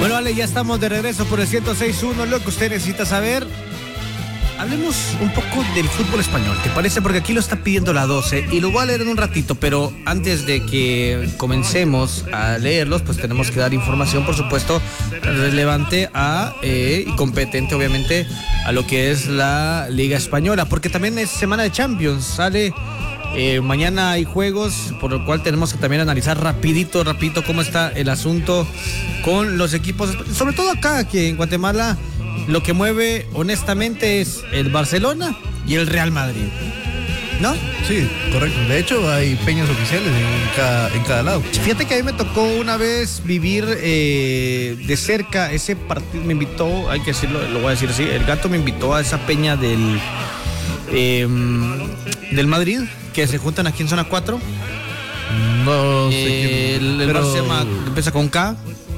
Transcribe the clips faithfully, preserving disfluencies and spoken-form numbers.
Bueno, Ale, ya estamos de regreso por el ciento seis punto uno. Lo que usted necesita saber. Hablemos un poco del fútbol español, ¿te parece? Porque aquí lo está pidiendo la doce y lo voy a leer en un ratito, pero antes de que comencemos a leerlos, pues tenemos que dar información, por supuesto, relevante a eh, y competente, obviamente, a lo que es la Liga Española, porque también es semana de Champions, sale... Eh, mañana hay juegos, por lo cual tenemos que también analizar rapidito, rapidito cómo está el asunto con los equipos, sobre todo acá, que en Guatemala lo que mueve honestamente es el Barcelona y el Real Madrid, ¿no? Sí, correcto. De hecho, hay peñas oficiales en cada, en cada lado. Fíjate que a mí me tocó una vez vivir eh, de cerca ese partido, me invitó, hay que decirlo, lo voy a decir así, el gato me invitó a esa peña del, eh, del Madrid, que se juntan aquí en zona cuatro. No sé eh, quién, el, el pero... bar se llama, empieza con K.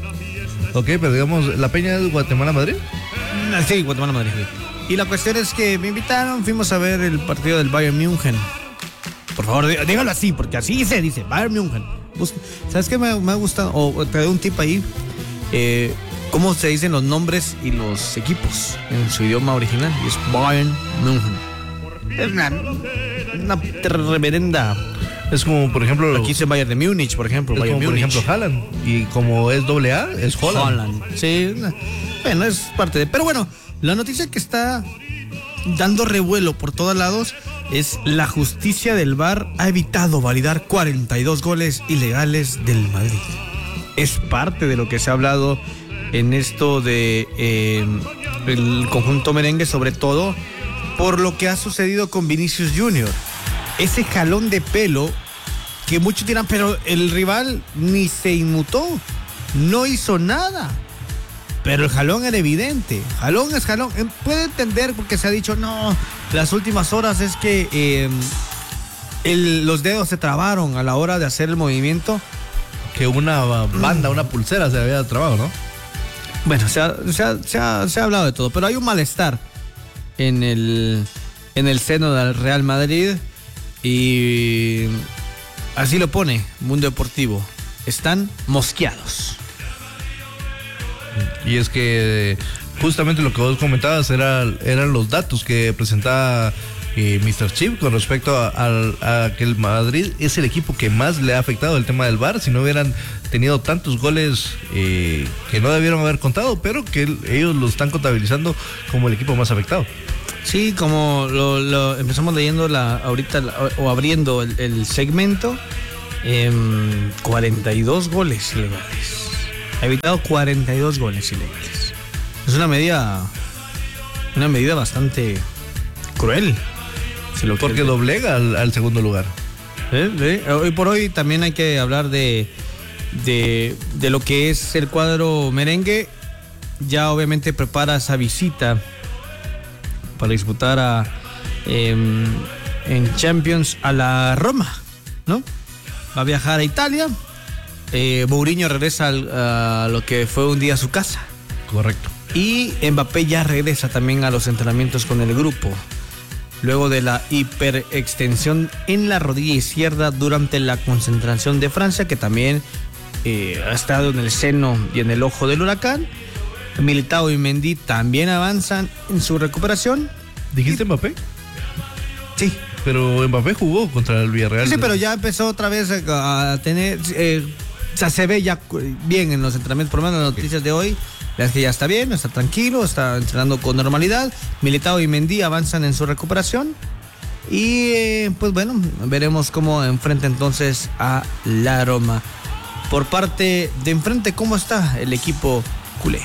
Ok, pero digamos, ¿la peña es Guatemala-Madrid? Sí, Guatemala-Madrid. Y la cuestión es que me invitaron, fuimos a ver el partido del Bayern München. Por favor, dígalo así, porque así se dice, Bayern München. ¿Sabes qué me, me ha gustado? O te doy un tip ahí. Eh, ¿Cómo se dicen los nombres y los equipos en su idioma original? Y es Bayern München. Es una... una reverenda. Es como, por ejemplo... Aquí dice Bayern de Múnich, por ejemplo. Es Bayern como, por Múnich. ejemplo, Haaland. Y como es doble A, es Holland. Holland. Sí, bueno, es parte de... Pero bueno, la noticia que está dando revuelo por todos lados es la justicia del V A R ha evitado validar cuarenta y dos goles ilegales del Madrid. Es parte de lo que se ha hablado en esto de eh, el conjunto merengue, sobre todo por lo que ha sucedido con Vinicius Junior Ese jalón de pelo que muchos dirán, pero el rival ni se inmutó, no hizo nada. Pero el jalón era evidente. Jalón es jalón. Puede entender porque se ha dicho, no, las últimas horas es que eh, el, los dedos se trabaron a la hora de hacer el movimiento. Que una banda, una pulsera se había trabado, ¿no? Bueno, se ha, se ha, se ha, se ha hablado de todo, pero hay un malestar en el, en el seno del Real Madrid y así lo pone Mundo Deportivo. Están mosqueados. Y es que justamente lo que vos comentabas era, eran los datos que presentaba eh, mister Chip con respecto a, a, a que el Madrid es el equipo que más le ha afectado el tema del V A R. Si no hubieran tenido tantos goles eh, que no debieron haber contado, pero que ellos lo están contabilizando como el equipo más afectado. Sí, como lo, lo empezamos leyendo la, ahorita la, o abriendo el, el segmento, eh, cuarenta y dos goles ilegales. Ha evitado cuarenta y dos goles ilegales. Es una medida, una medida bastante cruel. Si lo Porque doblega al, al segundo lugar. ¿Eh? ¿Eh? Hoy por hoy también hay que hablar de, de, de lo que es el cuadro merengue. Ya obviamente prepara esa visita para disputar a, eh, en Champions a la Roma, ¿no? Va a viajar a Italia. Eh, Mourinho regresa al, a lo que fue un día su casa. Correcto. Y Mbappé ya regresa también a los entrenamientos con el grupo, luego de la hiperextensión en la rodilla izquierda durante la concentración de Francia, que también eh, ha estado en el seno y en el ojo del huracán. Militao y Mendy también avanzan en su recuperación. ¿Dijiste y... Mbappé? Sí. Pero Mbappé jugó contra el Villarreal. Sí, pero ya empezó otra vez a tener... Eh, o sea, se ve ya bien en los entrenamientos, por lo menos en las noticias de hoy. Es que ya está bien, está tranquilo, está entrenando con normalidad. Militao y Mendy avanzan en su recuperación. Y eh, pues bueno, veremos cómo enfrenta entonces a la Roma. Por parte de enfrente, ¿cómo está el equipo culé?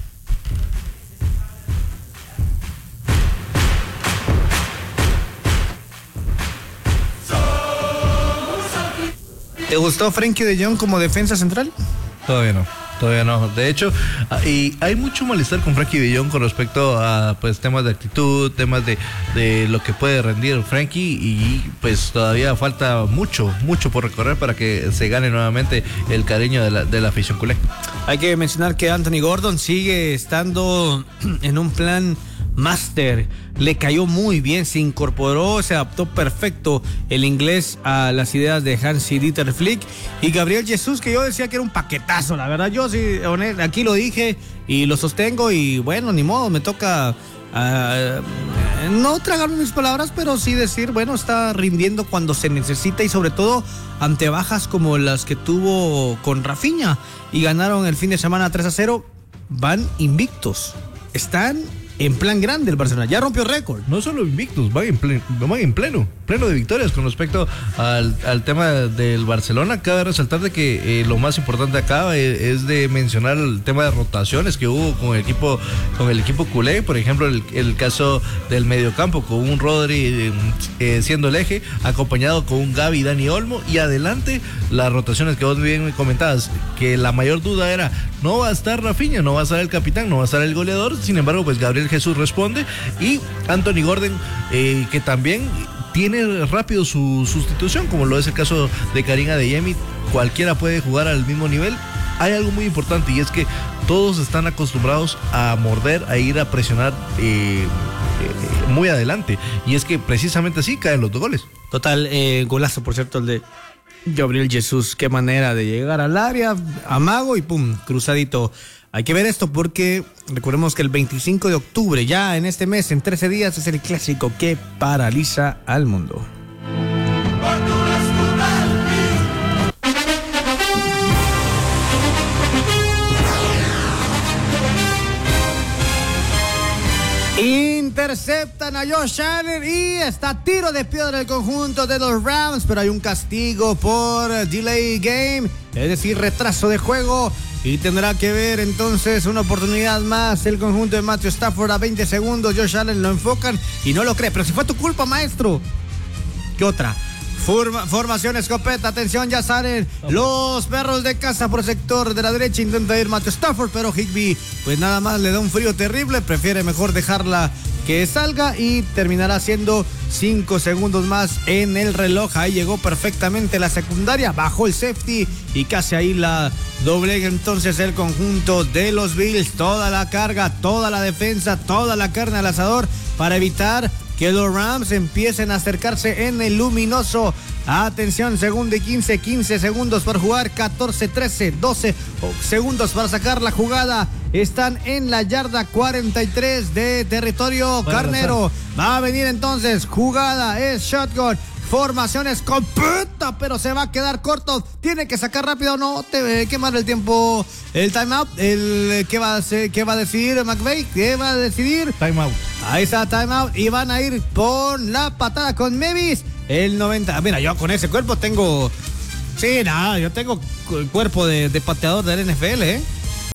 ¿Te gustó Frenkie de Jong como defensa central? Todavía no, todavía no. De hecho, y hay mucho malestar con Frenkie de Jong con respecto a pues temas de actitud, temas de, de lo que puede rendir Frenkie, y pues todavía falta mucho, mucho por recorrer para que se gane nuevamente el cariño de la, de la afición culé. Hay que mencionar que Anthony Gordon sigue estando en un plan máster, le cayó muy bien, se incorporó, se adaptó perfecto el inglés a las ideas de Hansi-Dieter Flick. Y Gabriel Jesús, que yo decía que era un paquetazo, la verdad, yo sí, aquí lo dije y lo sostengo, y bueno, ni modo, me toca uh, no tragarme mis palabras, pero sí decir, bueno, está rindiendo cuando se necesita, y sobre todo ante bajas como las que tuvo con Rafinha, y ganaron el fin de semana tres a cero. Van invictos, están en plan grande el Barcelona, ya rompió récord. No solo invictos, van en pleno, van en pleno, pleno de victorias con respecto al, al tema del Barcelona. Cabe resaltar de que eh, lo más importante acá es, es de mencionar el tema de rotaciones que hubo con el equipo, con el equipo culé. Por ejemplo, el, el caso del mediocampo, con un Rodri eh, eh, siendo el eje, acompañado con un Gavi, Dani Olmo, y adelante las rotaciones que vos bien me comentabas, que la mayor duda era, no va a estar Rafinha, no va a estar el capitán, no va a estar el goleador. Sin embargo, pues Gabriel Jesús responde, y Anthony Gordon, eh, que también tiene rápido su sustitución, como lo es el caso de Karim Adeyemi. Cualquiera puede jugar al mismo nivel. Hay algo muy importante, y es que todos están acostumbrados a morder, a ir a presionar eh, eh, muy adelante, y es que precisamente así caen los dos goles. Total, eh, golazo, por cierto, el de Gabriel Jesús. Qué manera de llegar al área, amago y pum, cruzadito. Hay que ver esto porque recordemos que el veinticinco de octubre, ya en este mes, en trece días, es el clásico que paraliza al mundo. Interceptan a Josh Allen y está a tiro de piedra el conjunto de los Rams, pero hay un castigo por delay game, es decir, retraso de juego, y tendrá que ver entonces una oportunidad más el conjunto de Matthew Stafford a veinte segundos. Josh Allen lo enfocan y no lo cree, pero si fue tu culpa, maestro. ¿Qué otra? Forma, formación escopeta, atención, ya salen los perros de casa por sector de la derecha, intenta ir Matthew Stafford, pero Higbee pues nada más le da un frío terrible, prefiere mejor dejarla que salga, y terminará siendo cinco segundos más en el reloj. Ahí llegó perfectamente la secundaria, bajó el safety y casi ahí la doblega entonces el conjunto de los Bills. Toda la carga, toda la defensa, toda la carne al asador para evitar que los Rams empiecen a acercarse en el luminoso. Atención, segundo y quince, quince segundos por jugar, catorce, trece, doce segundos para sacar la jugada. Están en la yarda cuarenta y tres de territorio carnero. Va a venir entonces, jugada, es shotgun. Formación escopeta, pero se va a quedar corto. Tiene que sacar rápido, no te quemar el tiempo. El timeout, el ¿qué va a hacer, qué va a decidir McVay? ¿Qué va a decidir? Timeout. Ahí está, timeout, y van a ir por la patada con Mevis. El noventa. Mira, yo con ese cuerpo tengo. Sí, nada, yo tengo el cuerpo de, de pateador del N F L, ¿eh?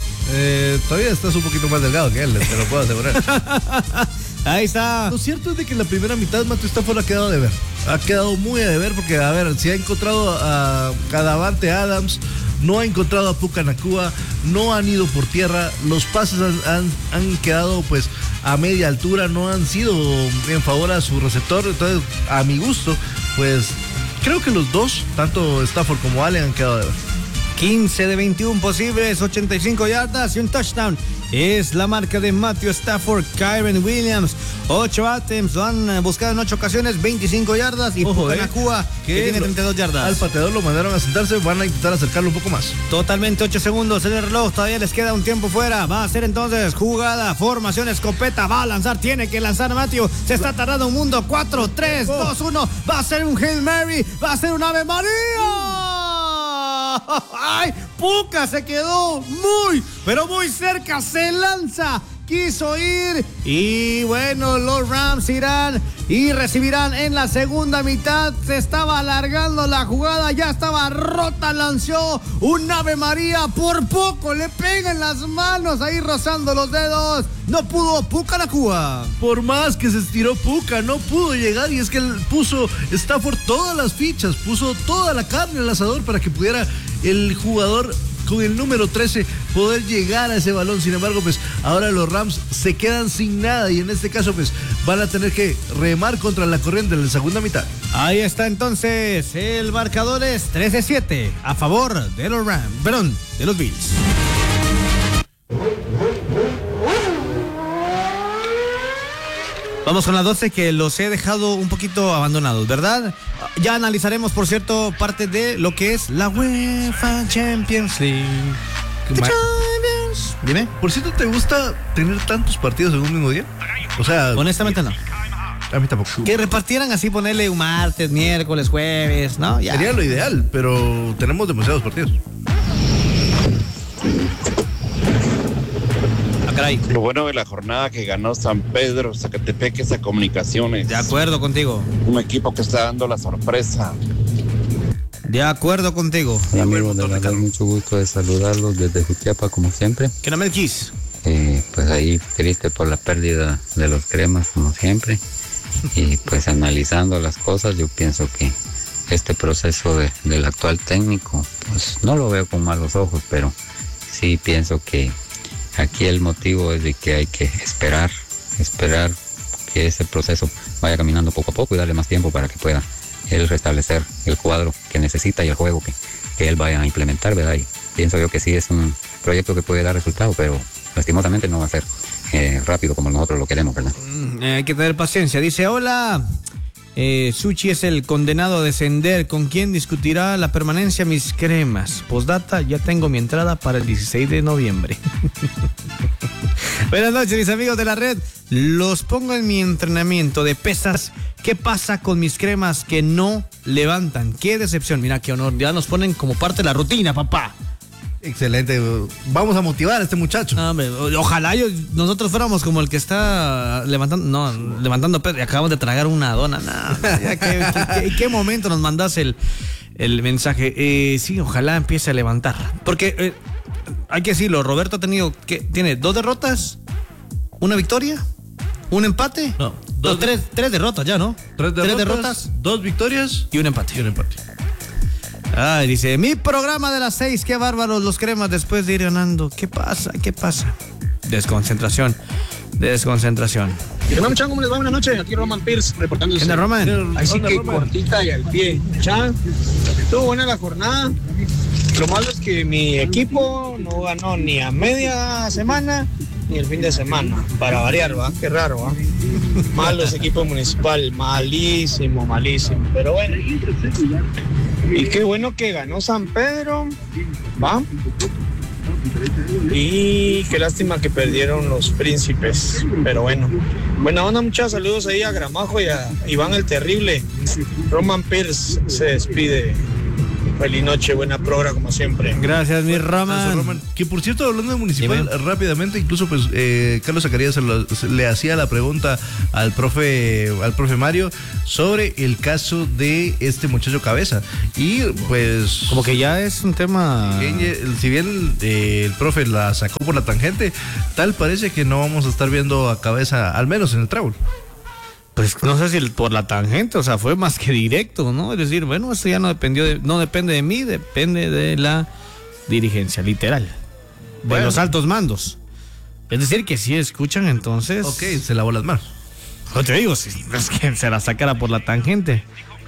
Eh, todavía estás un poquito más delgado que él, te lo puedo asegurar. Ahí está. Lo cierto es de que en la primera mitad Matthew Stafford ha quedado de ver. Ha quedado muy a deber porque, a ver, si ha encontrado a, a Davante Adams, no ha encontrado a Puka Nacua, no han ido por tierra, los pases han, han, han quedado pues a media altura, no han sido en favor a su receptor. Entonces, a mi gusto, pues creo que los dos, tanto Stafford como Allen, han quedado de ver. quince de veintiuno posibles, ochenta y cinco yardas y un touchdown. Es la marca de Matthew Stafford. Kyren Williams, ocho attempts, lo han buscado en ocho ocasiones, veinticinco yardas. Y Puka Nacua, que, que tiene treinta y dos yardas. Al pateador lo mandaron a sentarse, van a intentar acercarlo un poco más. Totalmente, ocho segundos en el reloj, todavía les queda un tiempo fuera. Va a ser entonces jugada, formación escopeta, va a lanzar, tiene que lanzar Matthew. Se está tardando un mundo, cuatro, tres, dos, uno. Va a ser un Hail Mary, va a ser un Ave María. ¡Ay! Puka se quedó muy, pero muy cerca. Se lanza, quiso ir. Y bueno, los Rams irán y recibirán en la segunda mitad. Se estaba alargando la jugada, ya estaba rota. Lanzó un Ave María. Por poco le pega en las manos, ahí rozando los dedos. No pudo Puka Nacua. Por más que se estiró Puka, no pudo llegar. Y es que él puso Stafford todas las fichas, puso toda la carne al asador para que pudiera el jugador con el número trece poder llegar a ese balón. Sin embargo, pues ahora los Rams se quedan sin nada, y en este caso pues van a tener que remar contra la corriente en la segunda mitad. Ahí está entonces, el marcador es trece siete a favor de los Rams, perdón, de los Bills. Vamos con las doce que los he dejado un poquito abandonados, ¿verdad? Ya analizaremos, por cierto, parte de lo que es la UEFA Champions League. Champions. Dime. Por cierto, ¿te gusta tener tantos partidos en un mismo día? O sea, honestamente no. A mí tampoco. Que repartieran así, ponerle un martes, miércoles, jueves, ¿no? Ya. Sería lo ideal, pero tenemos demasiados partidos. Ah, caray. Lo bueno de la jornada que ganó San Pedro, Zacatepeques a Comunicaciones. De acuerdo contigo. Un equipo que está dando la sorpresa. De acuerdo contigo. Hola amigos, de verdad mucho gusto de saludarlos desde Jutiapa como siempre. ¿Qué no me quis? Eh, pues ahí triste por la pérdida de los cremas como siempre. Y pues analizando las cosas, yo pienso que este proceso de, del actual técnico, pues no lo veo con malos ojos, pero sí pienso que aquí el motivo es de que hay que esperar, esperar que ese proceso vaya caminando poco a poco y darle más tiempo para que pueda él restablecer el cuadro que necesita y el juego que, que él vaya a implementar, ¿verdad? Y pienso yo que sí es un proyecto que puede dar resultado, pero lastimosamente no va a ser eh, rápido como nosotros lo queremos, ¿verdad? Mm, hay que tener paciencia. Dice, hola, eh, Suchi es el condenado a descender. ¿Con quién discutirá la permanencia mis cremas? Postdata, ya tengo mi entrada para el dieciséis de noviembre. Buenas noches, mis amigos de la red. Los pongo en mi entrenamiento de pesas. ¿Qué pasa con mis cremas que no levantan? Qué decepción. Mira, qué honor. Ya nos ponen como parte de la rutina, papá. Excelente. Vamos a motivar a este muchacho. No, hombre, ojalá yo, nosotros fuéramos como el que está levantando, no, levantando peso y acabamos de tragar una dona. No, ya, ¿qué, qué, qué, ¿qué momento nos mandas el, el mensaje? Eh, sí, ojalá empiece a levantar. Porque eh, hay que decirlo, Roberto ha tenido, ¿qué? Tiene dos derrotas, una victoria, un empate. No, dos, no, tres, tres derrotas ya, ¿no? Tres derrotas, tres derrotas, dos victorias y un empate. Y un empate. Ay, dice, mi programa de las seis, qué bárbaros los cremas después de ir ganando. ¿Qué pasa? ¿Qué pasa? Desconcentración, desconcentración. Hola muchachos, ¿cómo les va? Buenas noches, aquí Roman Pierce reportándose. ¿Qué onda, Roman? Así que Roman, cortita y al pie. Ya, estuvo buena la jornada. Lo malo es que mi equipo no ganó ni a media semana ni el fin de semana. Para variar, ¿va? Qué raro, ¿va? Malo ese equipo municipal, malísimo, malísimo. Pero bueno. Y qué bueno que ganó San Pedro, ¿va? Y qué lástima que perdieron los Príncipes, pero bueno. Buena onda, muchachos, saludos ahí a Gramajo y a Iván el Terrible. Roman Pierce se despide. Feliz noche, buena programa como siempre. Gracias, mi Roman. Gracias, Roman. Que por cierto, hablando de municipal, Dime. rápidamente, incluso pues eh, Carlos Zacarías se lo, se le hacía la pregunta al profe, al profe Mario sobre el caso de este muchacho Cabeza. Y pues como que ya es un tema. Si bien eh, el profe la sacó por la tangente, tal parece que no vamos a estar viendo a Cabeza, al menos en el travel. Pues no sé si por la tangente, o sea, fue más que directo, ¿no? Es decir, bueno, esto ya no dependió de, no depende de mí, depende de la dirigencia, literal. De bueno. los altos mandos. Es decir, que si escuchan, entonces. Ok, se lavó las manos. No te digo, si es que se la sacara por la tangente.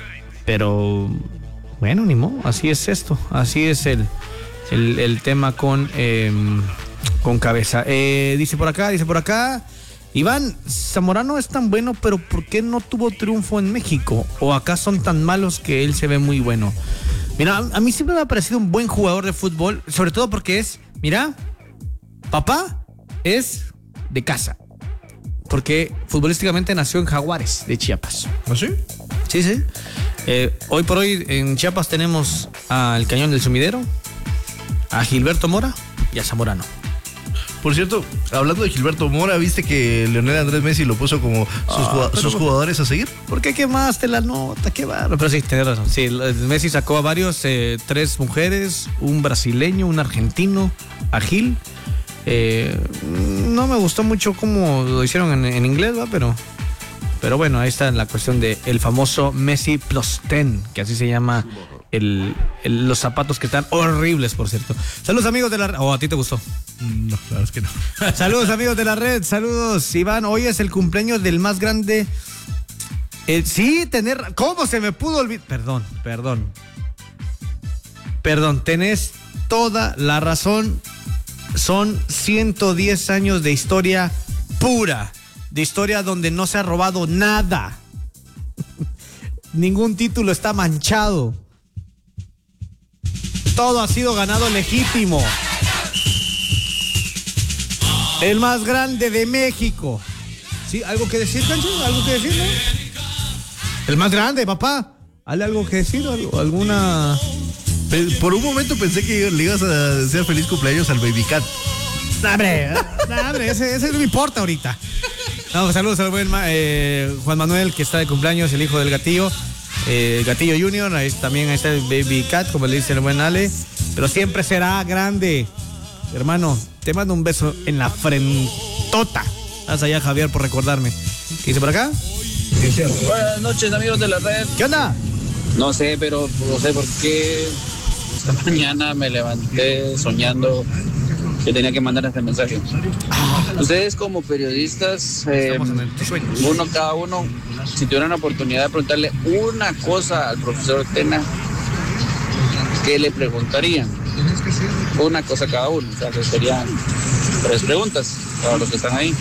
Pero, bueno, ni modo, así es esto. Así es el, el, el tema con, eh, con Cabeza. Eh, dice por acá, dice por acá. Iván, Zamorano es tan bueno, pero ¿por qué no tuvo triunfo en México? ¿O acá son tan malos que él se ve muy bueno? Mira, a mí siempre me ha parecido un buen jugador de fútbol, sobre todo porque es, mira, papá es de casa. Porque futbolísticamente nació en Jaguares de Chiapas. ¿Ah, sí? Sí, sí. Eh, hoy por hoy en Chiapas tenemos al Cañón del Sumidero, a Gilberto Mora y a Zamorano. Por cierto, hablando de Gilberto Mora, ¿viste que Leonel Andrés Messi lo puso como sus, ah, sus jugadores a seguir? ¿Por qué quemaste la nota? Qué barro. Pero sí, tenés razón. Sí, Messi sacó a varios, eh, tres mujeres, un brasileño, un argentino, a Gil. Eh, no me gustó mucho cómo lo hicieron en, en inglés, ¿va? Pero, pero bueno, ahí está la cuestión de el famoso Messi Plus diez, que así se llama el, el, los zapatos que están horribles, por cierto. Saludos, amigos de la red. ¿O oh, a ti te gustó? No, claro es que no. Saludos, amigos de la red. Saludos, Iván. Hoy es el cumpleaños del más grande. Eh, sí, tener. ¿Cómo se me pudo olvidar? Perdón, perdón. Perdón, tenés toda la razón. Son ciento diez años de historia pura. de historia donde no se ha robado nada. Ningún título está manchado. Todo ha sido ganado legítimo. El más grande de México. ¿Sí? ¿Algo que decir, Cancho? ¿Algo que decir, no? El más grande, papá. ¿Hay algo que decir? ¿Alguna...? Por un momento pensé que le ibas a desear feliz cumpleaños al Baby Cat. No, hombre, no, hombre, ese, ese no me importa ahorita. No, saludos al buen eh, Juan Manuel, que está de cumpleaños, el hijo del Gatillo. Eh, Gatillo Junior, ahí también ahí está el Baby Cat, como le dice el buen Ale. Pero siempre será grande. Hermano, te mando un beso en la frentota. Gracias allá, Javier, por recordarme. ¿Qué dice por acá? Buenas noches, amigos de la red. ¿Qué onda? No sé, pero no sé por qué esta mañana me levanté soñando que tenía que mandar este mensaje. Ustedes como periodistas, eh, uno cada uno, si tuvieran la oportunidad de preguntarle una cosa al profesor Tena, ¿qué le preguntarían? Una cosa cada uno, o sea, que serían tres preguntas para los que están ahí.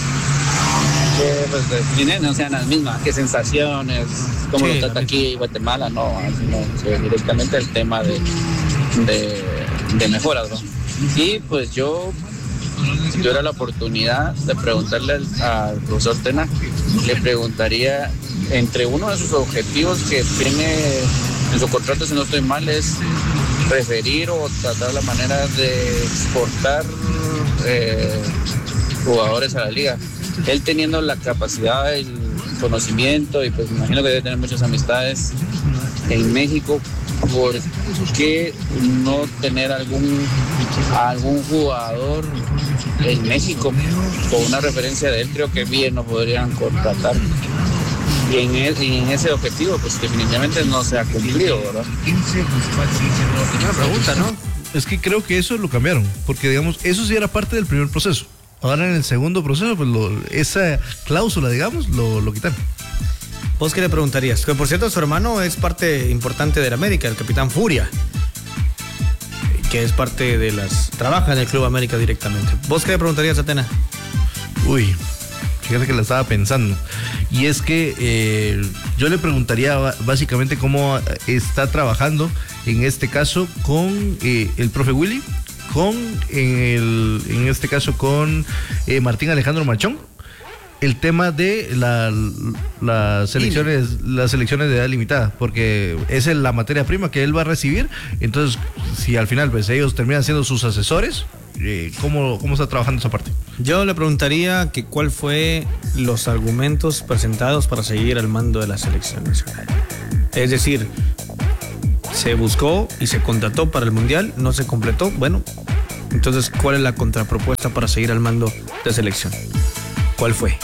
Que pues, no sean las mismas, qué sensaciones, cómo sí, lo trata aquí Guatemala, no, no sí, directamente el tema de, de, de mejoras, ¿no? Y pues yo, si tuviera la oportunidad de preguntarle al, al profesor Tena, le preguntaría entre uno de sus objetivos que tiene en su contrato, si no estoy mal, es referir o tratar la manera de exportar eh, jugadores a la liga. Él teniendo la capacidad, el conocimiento y pues me imagino que debe tener muchas amistades en México, ¿por qué no tener algún, algún jugador en México con una referencia de él? Creo que bien lo podrían contratar. Y en, el, y en ese objetivo pues definitivamente no se ha cumplido, ¿verdad? Una pregunta, ¿no? Es que creo que eso lo cambiaron, porque digamos, eso sí era parte del primer proceso. Ahora en el segundo proceso, pues lo, esa cláusula, digamos, lo, lo quitaron. ¿Vos qué le preguntarías? Que por cierto, su hermano es parte importante del América, el Capitán Furia, que es parte de las... trabaja en el Club América directamente. ¿Vos qué le preguntarías a Tena? Uy, fíjate que la estaba pensando. Y es que eh, yo le preguntaría básicamente cómo está trabajando, en este caso, con eh, el profe Willy, con, en, el, en este caso, con eh, Martín Alejandro Machón, el tema de la, las selecciones, las selecciones de edad limitada, porque esa es la materia prima que él va a recibir. Entonces, si al final pues ellos terminan siendo sus asesores, eh, ¿cómo, cómo está trabajando esa parte? Yo le preguntaría que cuál fue los argumentos presentados para seguir al mando de la selección nacional. Es decir, se buscó y se contrató para el Mundial, no se completó. Bueno, entonces, ¿cuál es la contrapropuesta para seguir al mando de selección? ¿Cuál fue?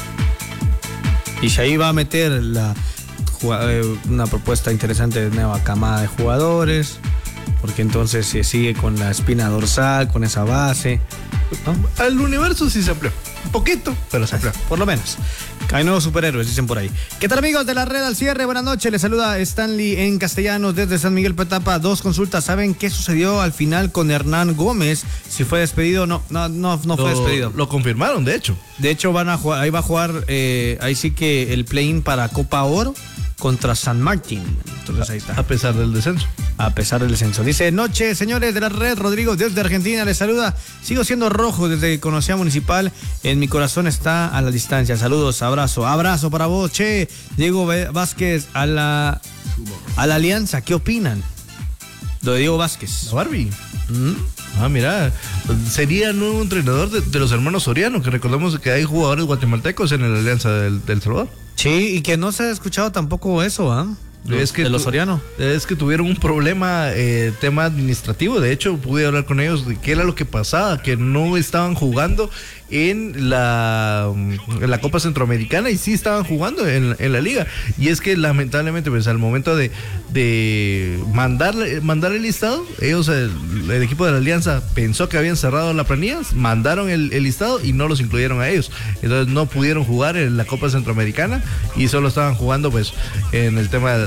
Y si ahí va a meter la, una propuesta interesante de nueva camada de jugadores, porque entonces se sigue con la espina dorsal, con esa base, ¿no? El universo sí se amplió. Un poquito, pero se amplió. Por lo menos. Hay nuevos superhéroes, dicen por ahí. ¿Qué tal, amigos de la red al cierre? Buenas noches, les saluda Stanley en Castellanos desde San Miguel Petapa. Dos consultas. ¿Saben qué sucedió al final con Hernán Gómez? Si fue despedido o no. No, no, no fue lo, despedido. Lo confirmaron, de hecho. De hecho, van a jugar, ahí va a jugar, eh, ahí sí que el play-in para Copa Oro contra San Martín. Entonces ahí está. A pesar del descenso. A pesar del descenso. Dice, noche, señores de la red, Rodrigo desde Argentina les saluda. Sigo siendo rojo desde que conocí a Municipal. En mi corazón está a la distancia. Saludos, abrazo. Abrazo para vos, che. Diego Vázquez a la, a la Alianza. ¿Qué opinan? Lo de Diego Vázquez. ¿La Barbie? ¿Mm? Ah, mira, sería nuevo entrenador de, de los hermanos Soriano, que recordemos que hay jugadores guatemaltecos en la Alianza del, del Salvador. Sí, y que no se ha escuchado tampoco eso, ¿ah? ¿eh? Es que de los Soriano. Es que tuvieron un problema, eh, tema administrativo. De hecho, pude hablar con ellos de qué era lo que pasaba, que no estaban jugando en la, en la Copa Centroamericana y sí estaban jugando en, en la liga. Y es que lamentablemente, pues al momento de, de mandar, mandar el listado, ellos, el, el equipo de la Alianza pensó que habían cerrado la planilla, mandaron el, el listado y no los incluyeron a ellos. Entonces no pudieron jugar en la Copa Centroamericana y solo estaban jugando pues en el tema de,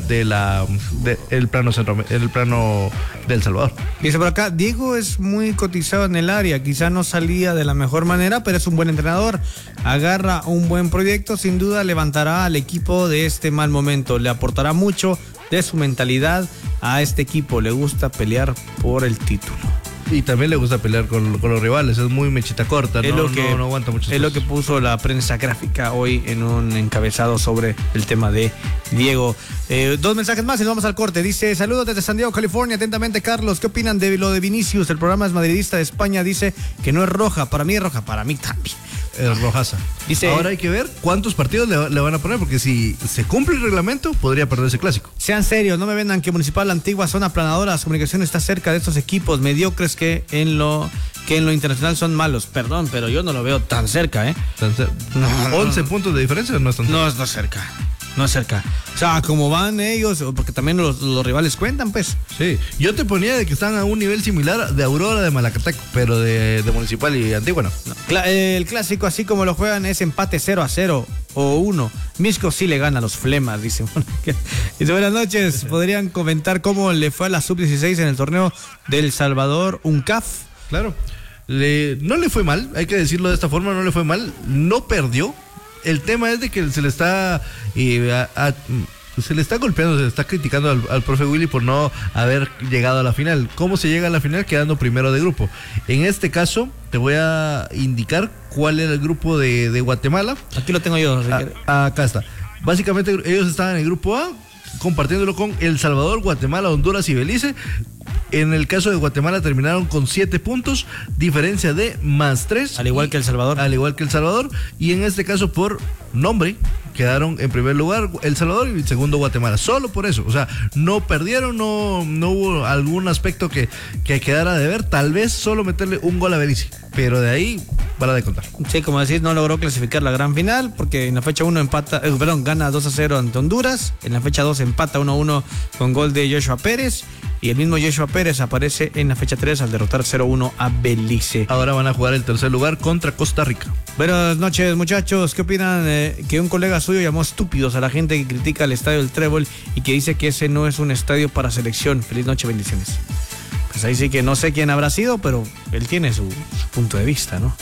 de la de el plano centro, el plano del Salvador. Dice por acá, Diego es muy cotizado en el área, quizá no salía de la mejor manera, pero es un buen entrenador, agarra un buen proyecto, sin duda levantará al equipo de este mal momento, le aportará mucho de su mentalidad a este equipo, le gusta pelear por el título. Y también le gusta pelear con, con los rivales, es muy mechita corta, es no, lo que, no, no aguanta mucho. Es lo que puso la prensa gráfica hoy en un encabezado sobre el tema de Diego. Eh, dos mensajes más y nos vamos al corte. Dice, saludos desde San Diego, California, atentamente Carlos, ¿qué opinan de lo de Vinicius? El programa es madridista de España, dice que no es roja, para mí es roja, para mí también. Es rojaza. Dice, ahora hay que ver cuántos partidos le, le van a poner, porque si se cumple el reglamento, podría perderse el clásico. Sean serios, no me vendan que Municipal Antigua son aplanadoras, Comunicación está cerca de estos equipos mediocres que en lo que en lo internacional son malos. Perdón, pero yo no lo veo tan cerca, ¿eh? Tan cer- no, once no, puntos de diferencia no están cerca. No está cerca. No es cerca. O sea, como van ellos, porque también los, los rivales cuentan, pues. Sí, yo te ponía de que están a un nivel similar de Aurora, de Malacateco, pero de, de Municipal y Antigua no. no. Cla- el clásico, así como lo juegan, es empate cero a cero o uno. Misco sí le gana a los flemas, dice. Dice, buenas noches. ¿Podrían comentar cómo le fue a la sub dieciséis en el torneo del Salvador U N C A F? Claro. Le, no le fue mal, hay que decirlo de esta forma, no le fue mal, no perdió. El tema es de que se le está eh, a, a, se le está golpeando, se le está criticando al, al profe Willy por no haber llegado a la final. ¿Cómo se llega a la final? Quedando primero de grupo. En este caso, te voy a indicar cuál era el grupo de, de Guatemala. Aquí lo tengo yo. A, acá está. Básicamente ellos estaban en el grupo A, compartiéndolo con El Salvador, Guatemala, Honduras y Belice. En el caso de Guatemala terminaron con siete puntos, diferencia de más tres. Al igual que El Salvador. Al igual que El Salvador. Y en este caso por nombre quedaron en primer lugar El Salvador y segundo Guatemala. Solo por eso. O sea, no perdieron, no, no hubo algún aspecto que, que quedara de ver. Tal vez solo meterle un gol a Belice. Pero de ahí, para de contar. Sí, como decís, no logró clasificar la gran final porque en la fecha uno empata, eh, perdón, gana dos a cero ante Honduras. En la fecha dos empata uno a uno con gol de Joshua Pérez. Y el mismo Joshua Pérez aparece en la fecha tres al derrotar cero uno a Belice. Ahora van a jugar el tercer lugar contra Costa Rica. Buenas noches, muchachos. ¿Qué opinan eh, que un colega suyo llamó estúpidos a la gente que critica el estadio del Trébol y que dice que ese no es un estadio para selección? Feliz noche, bendiciones. Pues ahí sí que no sé quién habrá sido, pero él tiene su, su punto de vista, ¿no?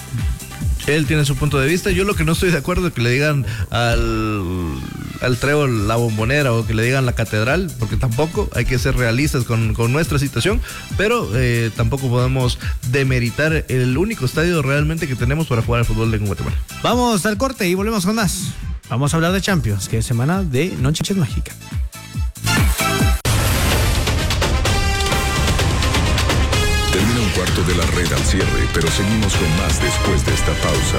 Él tiene su punto de vista. Yo lo que no estoy de acuerdo es que le digan al, al Trébol la Bombonera o que le digan la Catedral, porque tampoco hay que ser realistas con, con nuestra situación, pero eh, tampoco podemos demeritar el único estadio realmente que tenemos para jugar al fútbol en Guatemala. Vamos al corte y volvemos con más. Vamos a hablar de Champions, que es semana de Noches Mágicas. Termina un cuarto de la red al cierre, pero seguimos con más después de esta pausa.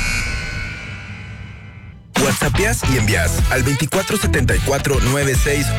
WhatsAppeas y envías al veinticuatro setenta y cuatro noventa y seis